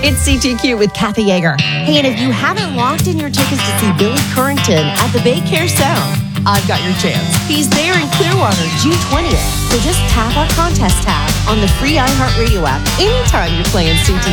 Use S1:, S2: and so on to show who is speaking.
S1: It's CTQ with Kathy Yeager. Hey, and if you haven't locked in your tickets to see Billy Currington at the Baycare Sound, I've got your chance. He's there in Clearwater, June 20th. So just tap our contest tab on the free iHeartRadio app anytime you're playing CTQ.